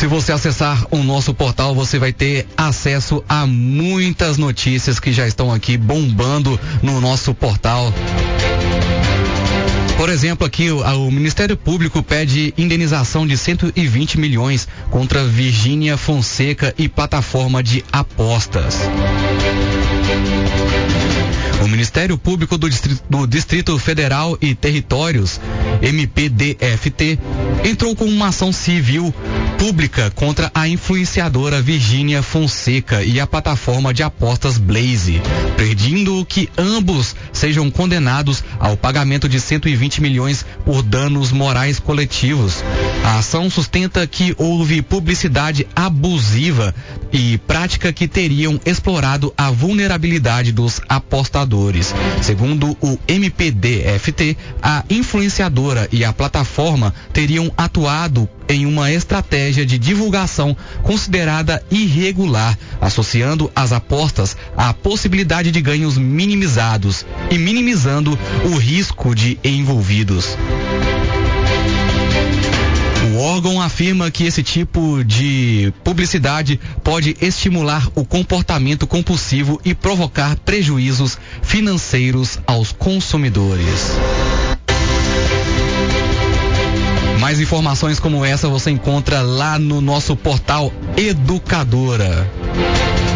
você acessar o nosso portal, você vai ter acesso a muitas notícias que já estão aqui bombando no nosso portal. Por exemplo, aqui o Ministério Público pede indenização de 120 milhões contra Virgínia Fonseca e plataforma de apostas. O Ministério Público do Distrito Federal e Territórios, MPDFT, entrou com uma ação civil pública contra a influenciadora Virgínia Fonseca e a plataforma de apostas Blaze, pedindo que ambos sejam condenados ao pagamento de 120 milhões por danos morais coletivos. A ação sustenta que houve publicidade abusiva e prática que teriam explorado a vulnerabilidade dos apostadores. Segundo o MPDFT, a influenciadora e a plataforma teriam atuado em uma estratégia de divulgação considerada irregular, associando as apostas à possibilidade de ganhos minimizados e minimizando o risco de envolvidos. O órgão afirma que esse tipo de publicidade pode estimular o comportamento compulsivo e provocar prejuízos financeiros aos consumidores. Mais informações como essa você encontra lá no nosso portal Educadora.